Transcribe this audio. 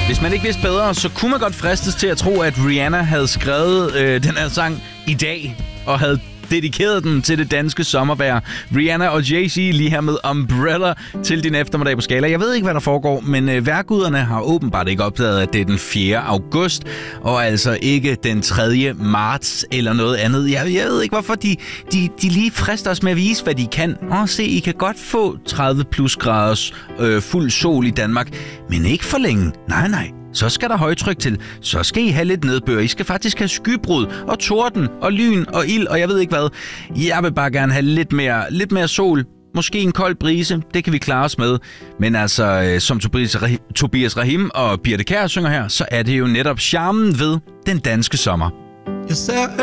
Hvis man ikke vidste bedre, så kunne man godt fristes til at tro, at Rihanna havde skrevet den her sang i dag og havde dedikeret den til det danske sommervejr. Rihanna og Jay-Z lige her med Umbrella til din eftermiddag på Skala. Jeg ved ikke, hvad der foregår, men vejrguderne har åbenbart ikke opdaget, at det er den 4. august, og altså ikke den 3. marts eller noget andet. Jeg ved ikke, hvorfor de lige frister os med at vise, hvad de kan. Se, I kan godt få 30 plus graders fuld sol i Danmark, men ikke for længe. Nej. Så skal der højtryk til. Så skal I have lidt nedbør. I skal faktisk have skybrud og torden og lyn og ild og jeg ved ikke hvad. Jeg vil bare gerne have lidt mere sol. Måske en kold brise. Det kan vi klare os med. Men altså, som Tobias Rahim og Birte Kjær synger her, så er det jo netop charmen ved den danske sommer. Jeg ser